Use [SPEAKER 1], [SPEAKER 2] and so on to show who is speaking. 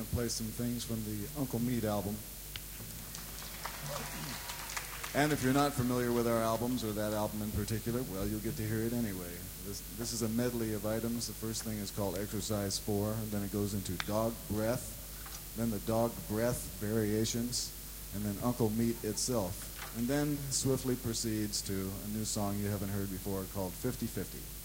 [SPEAKER 1] Play some things from the Uncle Meat album. And if you're not familiar with our albums or that album in particular, well, you'll get to hear it anyway. This is a medley of items. The first thing is called Exercise 4, and then it goes into Dog Breath, then the Dog Breath variations, and then Uncle Meat itself. And then swiftly proceeds to a new song you haven't heard before called 50-50.